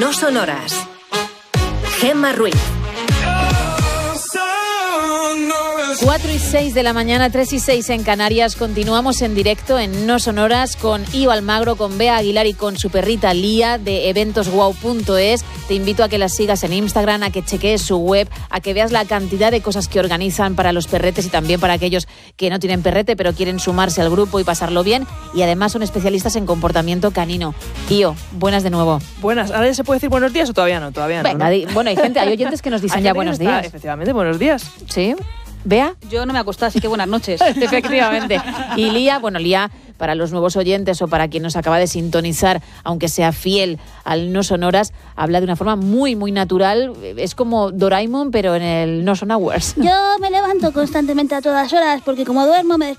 No Sonoras. Gemma Ruiz. 4:06 de la mañana, 3:06 en Canarias. Continuamos en directo en No Sonoras con Io Almagro, con Bea Aguilar y con su perrita Lía de eventosguau.es. Te invito a que las sigas en Instagram, a que chequees su web, a que veas la cantidad de cosas que organizan para los perretes y también para aquellos que no tienen perrete pero quieren sumarse al grupo y pasarlo bien. Y además son especialistas en comportamiento canino. Io, buenas de nuevo. Buenas. ¿Ahora ya se puede decir buenos días o todavía no? Todavía no. Venga, ¿no? bueno, hay oyentes que nos dicen ya buenos días. Efectivamente, buenos días. ¿Sí? ¿Bea? Yo no me he acostado, así que buenas noches. Efectivamente. Y Lía, para los nuevos oyentes o para quien nos acaba de sintonizar, aunque sea fiel al No Sonoras, habla de una forma muy, muy natural. Es como Doraemon, pero en el No Son Hours. Yo me levanto constantemente a todas horas porque como duermo me